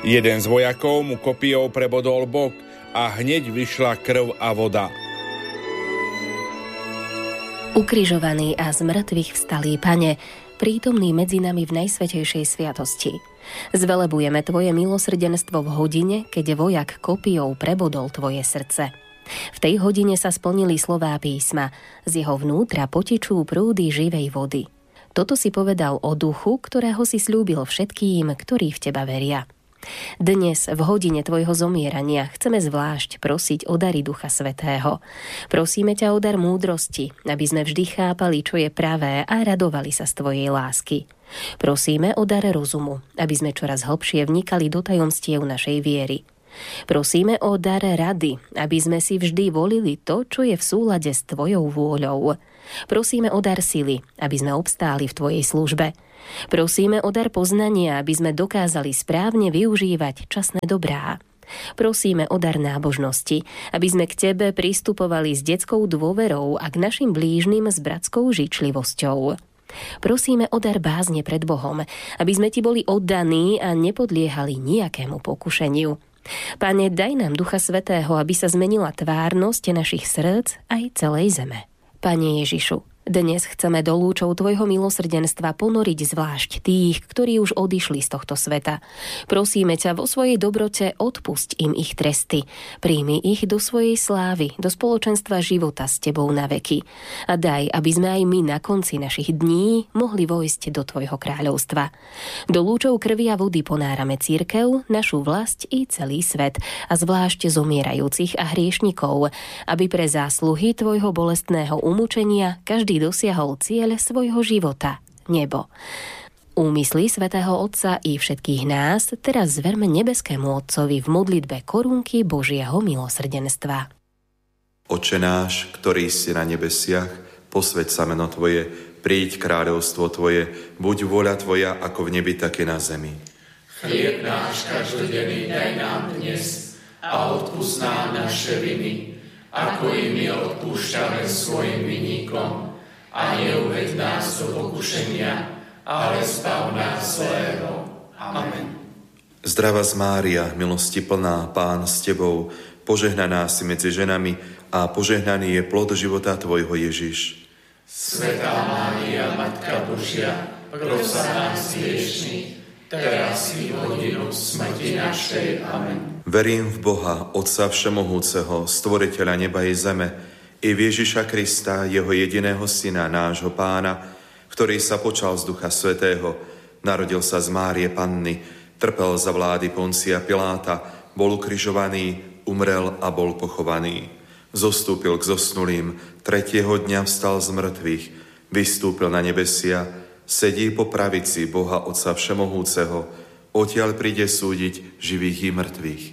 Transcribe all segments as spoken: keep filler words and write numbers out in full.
Jeden z vojakov mu kopijou prebodol bok a hneď vyšla krv a voda. Ukrižovaný a z mŕtvych vstalý Pane, prítomný medzi nami v najsvätejšej sviatosti. Zvelebujeme Tvoje milosrdenstvo v hodine, keď vojak kopijou prebodol Tvoje srdce. V tej hodine sa splnili slová písma, z jeho vnútra potičú prúdy živej vody. Toto si povedal o duchu, ktorého si sľúbil všetkým, ktorí v Teba veria. Dnes, v hodine Tvojho zomierania, chceme zvlášť prosiť o dary Ducha Svätého. Prosíme ťa o dar múdrosti, aby sme vždy chápali, čo je pravé a radovali sa z Tvojej lásky. Prosíme o dar rozumu, aby sme čoraz hlbšie vnikali do tajomstiev našej viery. Prosíme o dar rady, aby sme si vždy volili to, čo je v súlade s Tvojou vôľou. Prosíme o dar sily, aby sme obstáli v Tvojej službe. Prosíme o dar poznania, aby sme dokázali správne využívať časné dobrá. Prosíme o dar nábožnosti, aby sme k Tebe pristupovali s detskou dôverou a k našim blížnym s bratskou žičlivosťou. Prosíme o dar bázne pred Bohom, aby sme Ti boli oddaní a nepodliehali nejakému pokušeniu. Pane, daj nám Ducha Svätého, aby sa zmenila tvárnosť našich srdc aj celej zeme. Pane Ježišu, dnes chceme do lúčov Tvojho milosrdenstva ponoriť zvlášť tých, ktorí už odišli z tohto sveta. Prosíme ťa vo svojej dobrote, odpusť im ich tresty. Príjmi ich do svojej slávy, do spoločenstva života s Tebou na veky. A daj, aby sme aj my na konci našich dní mohli vojsť do Tvojho kráľovstva. Do lúčov krvi a vody ponárame cirkev, našu vlast i celý svet, a zvlášť zomierajúcich a hriešnikov, aby pre zásluhy Tvojho bolestného umúčenia každý dosiahol cieľ svojho života, nebo. Úmysly svätého Otca i všetkých nás teraz zverme nebeskému Otcovi v modlitbe korunky Božieho milosrdenstva. Oče náš, ktorý si na nebesiach, posväť sa meno Tvoje, príď kráľovstvo Tvoje, buď vôľa Tvoja ako v nebi, tak i na zemi. Chlieb náš každodenný daj nám dnes a odpusť nám naše viny, ako i my odpúšťame svojim vinníkom. A neuveď nás do pokušenia, ale zbav nás zlého. Amen. Zdravá Mária, milosti plná, Pán s Tebou, požehnaná si medzi ženami a požehnaný je plod života Tvojho Ježiš. Svätá Mária, Matka Božia, pros za nás hriešnych, teraz i v hodinu smrti našej. Amen. Verím v Boha, Otca Všemohúceho, Stvoriteľa neba i zeme, i v Ježiša Krista, Jeho jediného Syna, nášho Pána, ktorý sa počal z Ducha Svätého, narodil sa z Márie Panny, trpel za vlády Poncia Piláta, bol ukrižovaný, umrel a bol pochovaný. Zostúpil k zosnulým, tretieho dňa vstal z mŕtvych, vystúpil na nebesia, sedí po pravici Boha Otca Všemohúceho, odtiaľ príde súdiť živých i mŕtvych.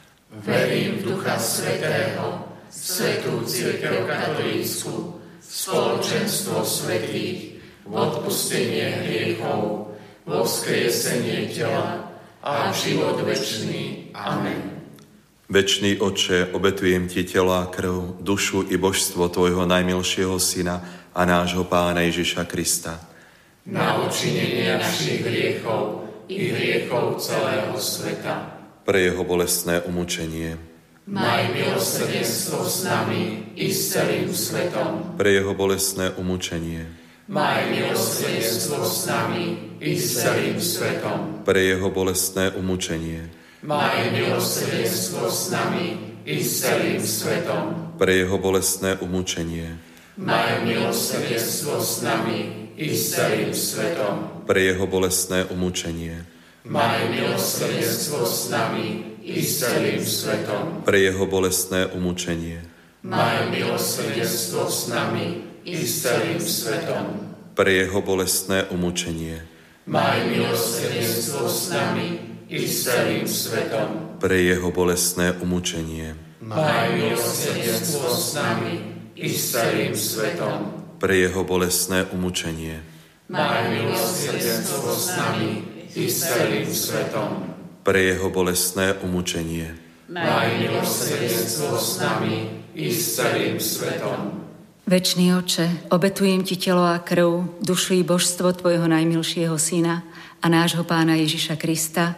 Verím v Ducha Svätého, Svätú cirkev katolícku, spoločenstvo svätých, v odpustenie hriechov, vo vzkriesenie tela a život večný. Amen. Večný Otče, obetujem Ti telo a krv, dušu i božstvo Tvojho najmilšieho Syna a nášho Pána Ježiša Krista. Na odčinenie našich hriechov i hriechov celého sveta. Pre Jeho bolestné umúčenie. Maj milosrdenstvo s nami i s celým svetom. Pre Jeho bolestné umúčenie. Maj milosrdenstvo s nami i s celým svetom. Pre Jeho bolestné umúčenie. Maj milosrdenstvo s nami i s celým svetom. Pre Jeho bolestné umúčenie. Maj milosrdenstvo s nami i s celým svetom. Pre Jeho bolestné umúčenie. Maj milosrdenstvo s nami i s celým svetom. Pre Jeho bolestné umúčenie. Maj milosrdenstvo s nami i s celým svetom. Pre Jeho bolestné umúčenie. Maj milosrdenstvo s nami i s celým svetom. Pre Jeho bolestné umúčenie. Maj milosrdenstvo s nami i s celým svetom. Pre Jeho bolestné umúčenie. Maj milosrdenstvo s nami i s celým svetom. Pre Jeho bolestné umúčenie. Maj milosrdenstvo s nami i s celým svetom. Večný Otče, obetujem Ti telo a krv, dušu i božstvo Tvojho najmilšieho Syna a nášho Pána Ježiša Krista,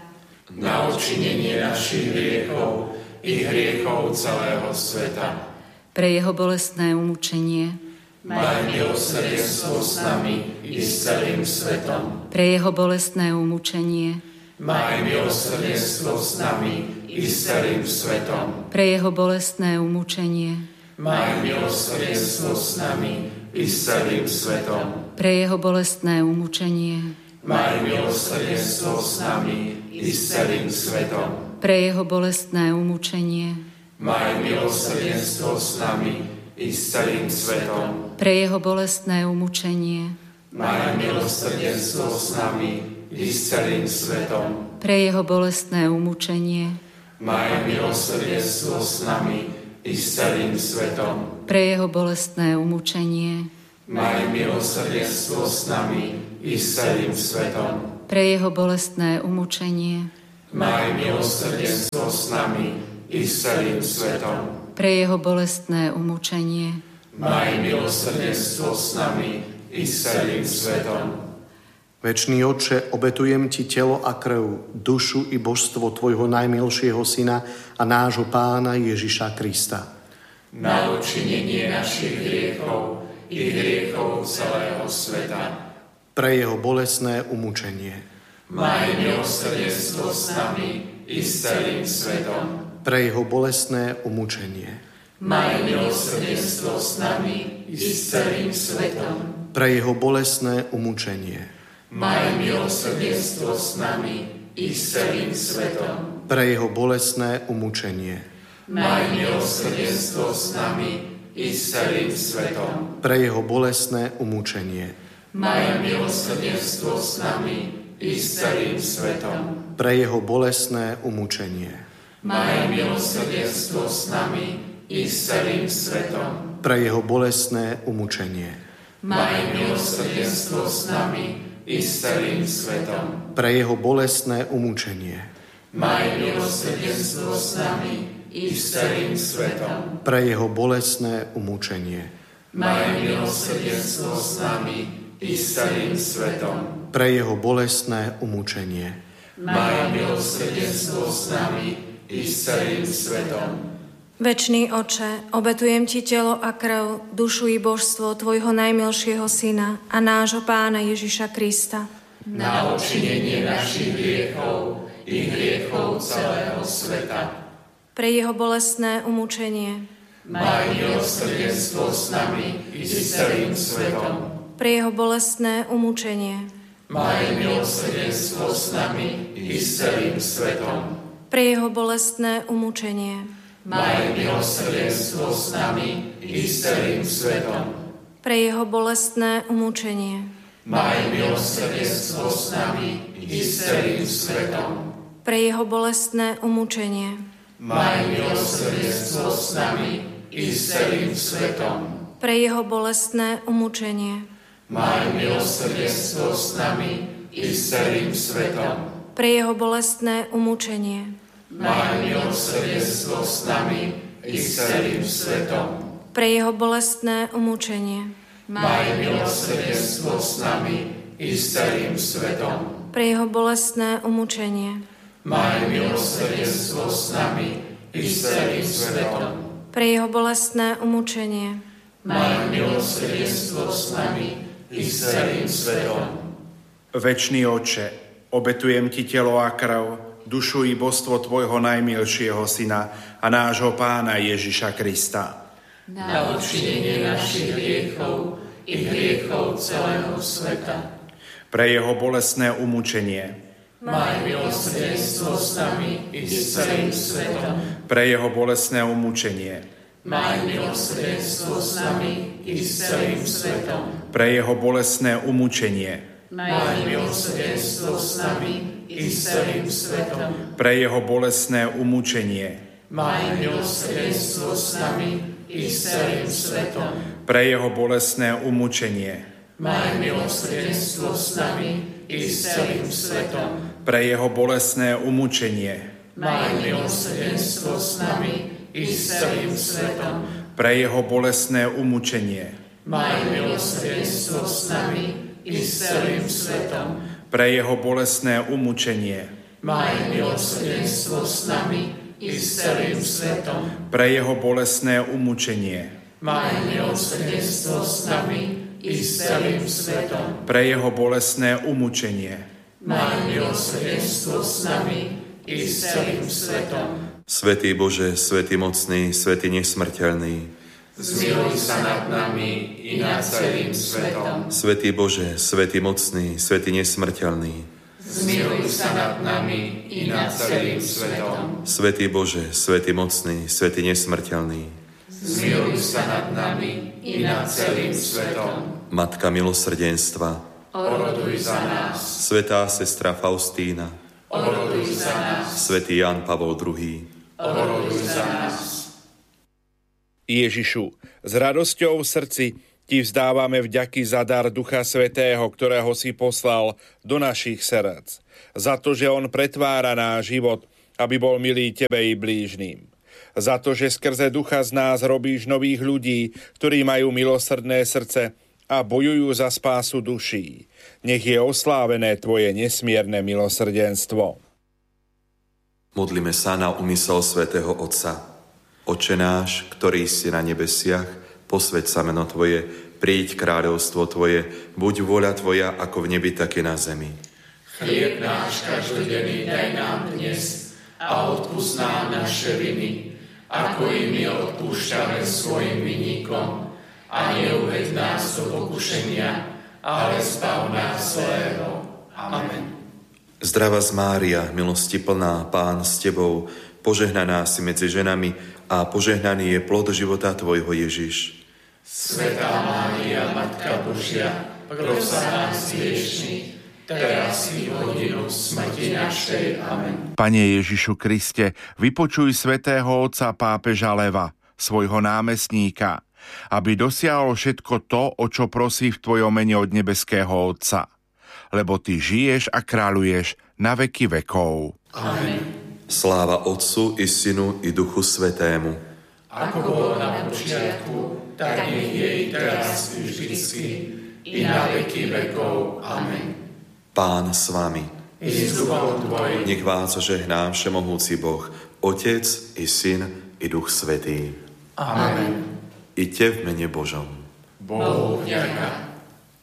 na odčinenie našich hriechov i hriechov celého sveta. Pre jeho bolestné umučenie, maj milosrdenstvo s nami i s celým svetom. pre jeho bolestné umučenie, Maj milosrdenstvo s nami i s celým svetom. pre jeho bolestné umučenie, Maj milosrdenstvo s nami i s celým svetom. pre jeho bolestné umučenie, Maj milosrdenstvo s nami i s celým svetom. pre jeho bolestné umučenie, Maj milosrdenstvo s nami i s celým svetom. pre jeho bolestné umučenie, Maj milosrdenstvo s nami i s celým svetom. pre jeho bolestné umučenie, Maj milosrdenstvo s nami i s celým svetom. pre jeho bolestné umučenie, Maj milosrdenstvo s nami i s celým svetom. pre jeho bolestné umučenie, Maj milosrdenstvo s nami i s celým svetom. pre jeho bolestné umučenie, Maj milosrdenstvo s nami i s celým svetom. Večný Otče, obetujem Ti telo a krv, dušu i božstvo Tvojho najmilšieho Syna a nášho Pána Ježiša Krista. Na odčinenie našich hriechov i hriechov celého sveta. Pre jeho bolestné umučenie. Maj milosrdenstvo s nami i s celým svetom. Pre jeho bolestné umučenie. Maj milosrdenstvo s nami i s celým svetom. Pre jeho bolestné umučenie. Maj milosrdenstvo s nami i s celým svetom. Pre jeho bolestné umučenie. Maj milosrdenstvo s nami i s celým svetom. Pre jeho bolestné umučenie. Maj milosrdenstvo s nami i s celým svetom. Pre jeho bolestné umučenie. Maj milosrdenstvo s nami i s celým svetom. Pre jeho bolestné umučenie. Maj milosrdenstvo s nami i s celým svetom. Pre jeho bolestné umučenie. Maj milosrdenstvo s nami i s celým svetom. Pre jeho bolestné umučenie. Maj milosrdenstvo s nami i s celým svetom. Pre jeho bolestné umučenie. Maj milosrdenstvo s nami i s celým svetom. Večný Oče, obetujem Ti telo a krv, dušu i božstvo Tvojho najmilšieho Syna a nášho Pána Ježiša Krista. Na odčinenie našich hriechov i hriechov celého sveta. Pre jeho bolestné umučenie. Maj milosrdenstvo s nami i s celým svetom. Pre jeho bolestné umučenie. Maj milosrdenstvo s nami i s celým svetom. Pre jeho bolestné umučenie. Maj milosrdenstvo s nami i s celým svetom. Pre jeho bolestné umučenie. Maj milosrdenstvo s nami i s celým svetom. Pre jeho bolestné umučenie. Maj milosrdenstvo s nami i s celým svetom. Pre jeho bolestné umučenie. Maj milosrdenstvo s nami i s celým svetom. Pre jeho bolestné umučenie. Maj milosrdenstvo s nami i s celým svetom. Pre jeho bolestné umučenie. Maj milosrdenstvo s nami i s celým svetom. Pre jeho bolestné umučenie. Maj milosrdenstvo s nami i s celým svetom. Pre jeho bolestné umučenie. Maj milosrdenstvo s nami i s celým svetom. Večný Otče, obetujem Ti telo a krv, dušu i božstvo Tvojho najmilšieho Syna a nášho Pána Ježiša Krista. Na odčinenie našich hriechov i hriechov celého sveta. Pre jeho bolestné umučenie. Maj milosrdenstvo s nami i s celým svetom. Pre jeho bolestné umučenie. Maj milosrdenstvo s nami i s celým svetom. Pre jeho bolestné umučenie. Maj milosrdenstvo s nami i s celým svetom. Pre jeho bolestné umučenie. Maj milosrdenstvo s nami i s celým svetom. Pre jeho bolestné umučenie. Maj milosrdenstvo s nami i s celým svetom. Pre jeho bolestné umučenie. Maj milosrdenstvo s nami i s celým svetom. Pre jeho bolestné umučenie. Maj milosrdenstvo s nami i s celým svetom. Pre jeho bolestné umučenie. Maj milosrdenstvo s nami i s celým svetom. Pre jeho bolestné umučenie. Maj milosrdenstvo s nami i s celým svetom. Pre jeho bolestné umučenie. Maj milosrdenstvo s nami i s celým svetom. Svätý Bože, svätý mocný, svätý nesmrteľný, zmiluj sa nad nami i nad celým svetom. Svätý Bože, svätý mocný, svätý nesmrteľný, zmiluj sa nad nami i nad celým svetom. Svätý Bože, svätý mocný, svätý nesmrteľný, zmiluj sa nad nami i nad celým svetom. Matka milosrdenstva, oroduj za nás. Svätá sestra Faustína, oroduj za nás. Svätý Ján Pavol druhý, oroduj za nás. Ježišu, s radosťou v srdci ti vzdávame vďaky za dar Ducha Svätého, ktorého si poslal do našich srdc. Za to, že on pretvára náš život, aby bol milý tebe i blížnym. Za to, že skrze Ducha z nás robíš nových ľudí, ktorí majú milosrdné srdce a bojujú za spásu duší. Nech je oslávené tvoje nesmierne milosrdenstvo. Modlíme sa na úmysel svätého Otca. Oče náš, ktorý si na nebesiach, posväť sa meno Tvoje, príď kráľovstvo Tvoje, buď vôľa Tvoja ako v nebi, tak i na zemi. Chlieb náš každodenný daj nám dnes a odpusť nám naše viny, ako i my odpúšťame svojim vinníkom. A neuveď nás do pokušenia, ale zbav nás zlého. Amen. Zdravá Mária, milosti plná, Pán s Tebou, požehnaná si medzi ženami a požehnaný je plod života Tvojho Ježiš. Svätá Mária, Matka Božia, pros za nás hriešnych, teraz i v hodinu smrti našej. Amen. Pane Ježišu Kriste, vypočuj svätého otca pápeža Leva, svojho námestníka, aby dosiahol všetko to, o čo prosí v Tvojom mene od nebeského Otca. Lebo Ty žiješ a kráľuješ na veky vekov. Amen. Sláva Otcu i Synu i Duchu Svätému. Ako bolo na počiatku, tak nech je i teraz i vždycky, i na veky vekov. Amen. Pán s vami. I s duchom Tvojim. Nech vás žehná všemohúci Boh, Otec i Syn i Duch Svätý. Amen. Iďte v mene Božom. Bohu vďaka.